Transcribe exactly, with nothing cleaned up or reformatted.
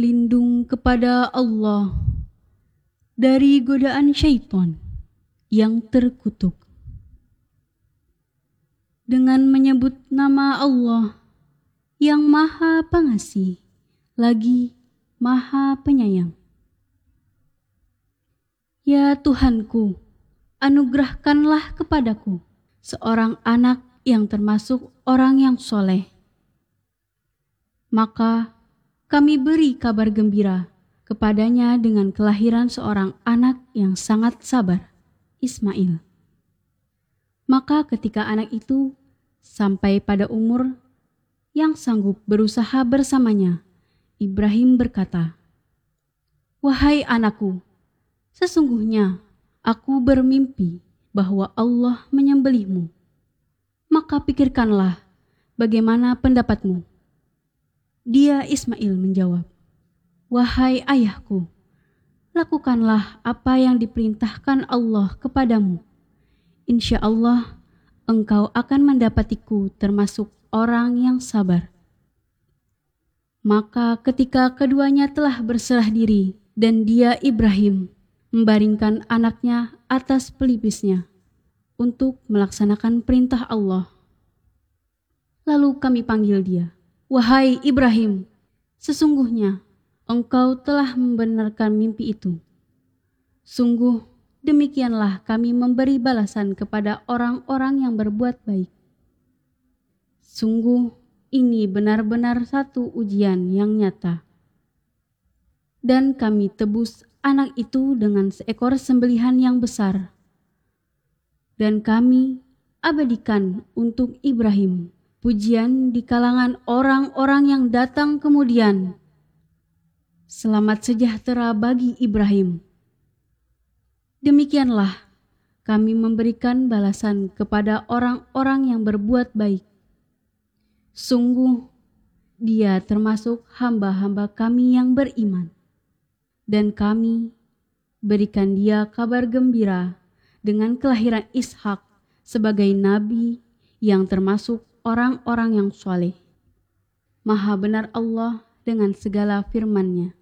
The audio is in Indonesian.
Lindung kepada Allah dari godaan syaitan yang terkutuk. Dengan menyebut nama Allah yang Maha Pengasih lagi Maha Penyayang. Ya Tuhanku, anugerahkanlah kepadaku seorang anak yang termasuk orang yang soleh. Maka kami beri kabar gembira kepadanya dengan kelahiran seorang anak yang sangat sabar, Ismail. Maka ketika anak itu sampai pada umur yang sanggup berusaha bersamanya, Ibrahim berkata, "Wahai anakku, sesungguhnya aku bermimpi bahwa Allah menyembelihmu. Maka pikirkanlah bagaimana pendapatmu." Dia Ismail menjawab, "Wahai ayahku, lakukanlah apa yang diperintahkan Allah kepadamu. Insya Allah engkau akan mendapatiku termasuk orang yang sabar." Maka ketika keduanya telah berserah diri dan dia Ibrahim membaringkan anaknya atas pelipisnya untuk melaksanakan perintah Allah, lalu kami panggil dia, "Wahai Ibrahim, sesungguhnya engkau telah membenarkan mimpi itu. Sungguh demikianlah kami memberi balasan kepada orang-orang yang berbuat baik. Sungguh ini benar-benar satu ujian yang nyata." Dan kami tebus anak itu dengan seekor sembelihan yang besar. Dan kami abadikan untuk Ibrahim pujian di kalangan orang-orang yang datang kemudian. Selamat sejahtera bagi Ibrahim. Demikianlah kami memberikan balasan kepada orang-orang yang berbuat baik. Sungguh dia termasuk hamba-hamba kami yang beriman. Dan kami berikan dia kabar gembira dengan kelahiran Ishak sebagai nabi yang termasuk orang-orang yang soleh. Maha benar Allah dengan segala firman-Nya.